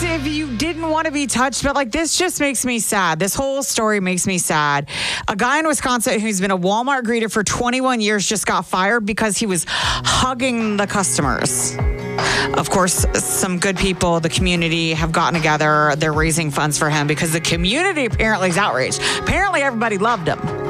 sucks if you didn't want to be touched, but like this just makes me sad. This whole story makes me sad. A guy in Wisconsin who's been a Walmart greeter for 21 years just got fired because he was hugging the customers. Of course, some good people, the community, have gotten together. They're raising funds for him because the community apparently is outraged. Apparently, everybody loved him.